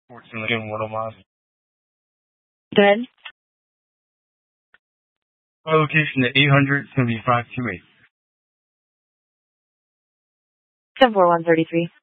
14 Lincoln, 1 miles. Go ahead. My location at 800-7528. 74133.